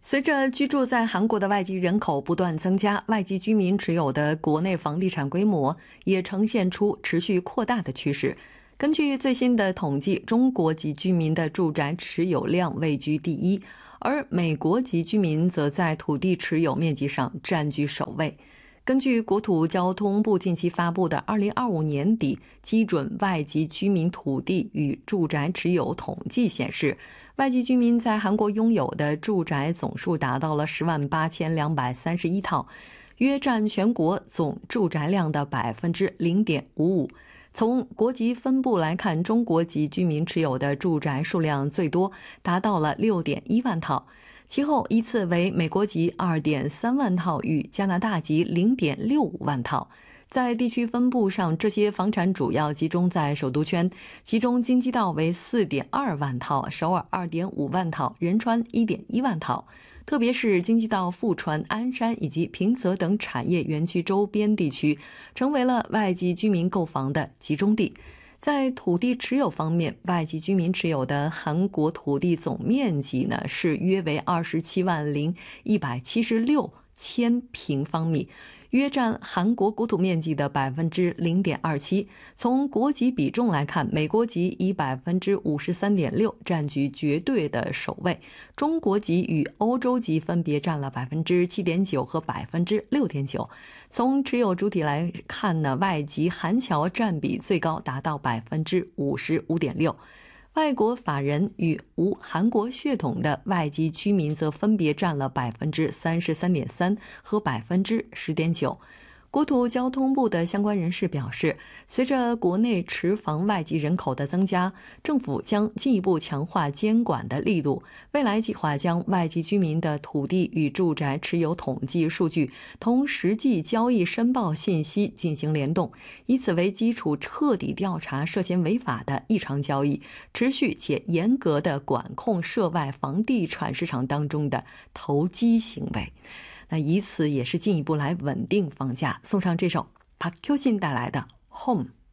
随着居住在韩国的外籍人口不断增加，外籍居民持有的国内房地产规模也呈现出持续扩大的趋势。根据最新的统计，中国籍居民的住宅持有量位居第一，而美国籍居民则在土地持有面积上占据首位。根据国土交通部近期发布的2025年底基准外籍居民土地与住宅持有统计显示，外籍居民在韩国拥有的住宅总数达到了108231套，约占全国总住宅量的 0.55%。从国籍分布来看，中国籍居民持有的住宅数量最多，达到了6.1万套，其后依次为美国籍 2.3万套与加拿大籍 0.65万套。在地区分布上，这些房产主要集中在首都圈，其中京畿道为 4.2万套，首尔 2.5万套，仁川 1.1万套。特别是京畿道富川、鞍山以及平泽等产业园区周边地区，成为了外籍居民购房的集中地。在土地持有方面，外籍居民持有的韩国土地总面积呢是约为270176千平方米，约占韩国国土面积的 0.27%。 从国籍比重来看，美国籍以 53.6% 占据绝对的首位，中国籍与欧洲籍分别占了 7.9% 和 6.9%。 从持有主体来看呢，外籍韩侨占比最高，达到 55.6%。外国法人与无韩国血统的外籍居民则分别占了 33.3% 和 10.9%。 国土交通部的相关人士表示，随着国内持房外籍人口的增加，政府将进一步强化监管的力度。未来计划将外籍居民的土地与住宅持有统计数据同实际交易申报信息进行联动，以此为基础彻底调查涉嫌违法的异常交易，持续且严格地管控涉外房地产市场当中的投机行为。那以此也是进一步来稳定房价。送上这首박효신带来的 Home。